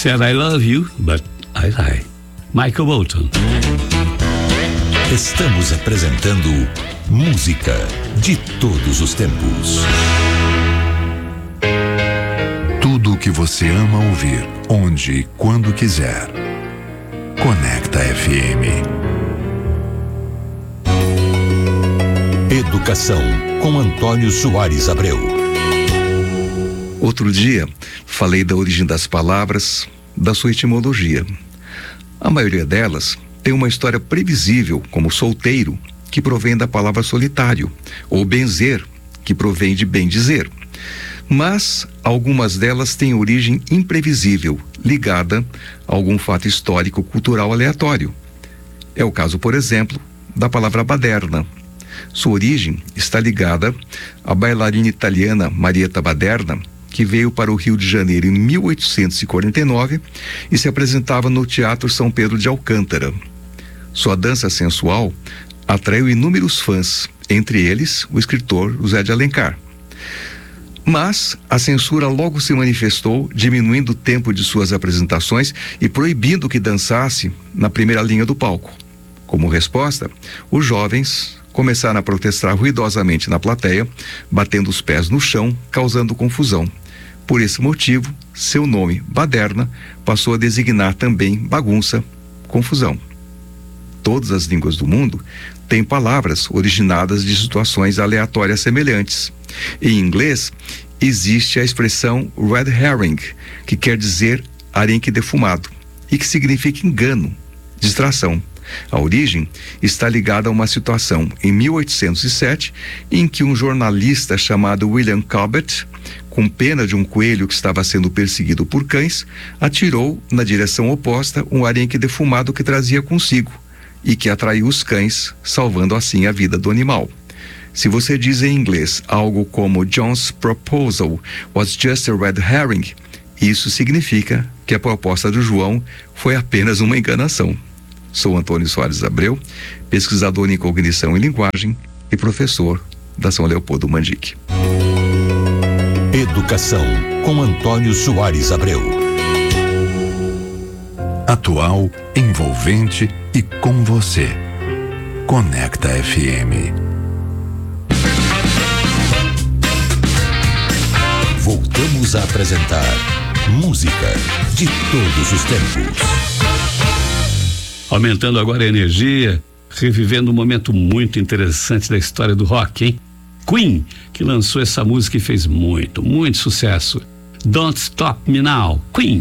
Said I love you, but I lie. Michael Bolton. Estamos apresentando música de todos os tempos. Tudo o que você ama ouvir, onde e quando quiser. Conecta FM. Educação, com Antônio Soares Abreu. Outro dia, falei da origem das palavras, da sua etimologia. A maioria delas tem uma história previsível, como solteiro, que provém da palavra solitário, ou benzer, que provém de bem dizer. Mas algumas delas têm origem imprevisível, ligada a algum fato histórico cultural aleatório. É o caso, por exemplo, da palavra baderna. Sua origem está ligada à bailarina italiana Marietta Baderna, que veio para o Rio de Janeiro em 1849 e se apresentava no Teatro São Pedro de Alcântara. Sua dança sensual atraiu inúmeros fãs, entre eles o escritor José de Alencar. Mas a censura logo se manifestou, diminuindo o tempo de suas apresentações e proibindo que dançasse na primeira linha do palco. Como resposta, os jovens começaram a protestar ruidosamente na plateia, batendo os pés no chão, causando confusão. Por esse motivo, seu nome, baderna, passou a designar também bagunça, confusão. Todas as línguas do mundo têm palavras originadas de situações aleatórias semelhantes. Em inglês, existe a expressão red herring, que quer dizer arenque defumado, e que significa engano, distração. A origem está ligada a uma situação em 1807, em que um jornalista chamado William Cobbett, com pena de um coelho que estava sendo perseguido por cães, atirou na direção oposta um arenque defumado que trazia consigo e que atraiu os cães, salvando assim a vida do animal. Se você diz em inglês algo como John's proposal was just a red herring, isso significa que a proposta do João foi apenas uma enganação. Sou Antônio Soares Abreu, pesquisador em cognição e linguagem e professor da São Leopoldo Mandique. Educação, com Antônio Soares Abreu. Atual, envolvente e com você. Conecta FM. Voltamos a apresentar música de todos os tempos. Aumentando agora a energia, revivendo um momento muito interessante da história do rock, hein? Queen, que lançou essa música e fez muito sucesso. Don't Stop Me Now, Queen.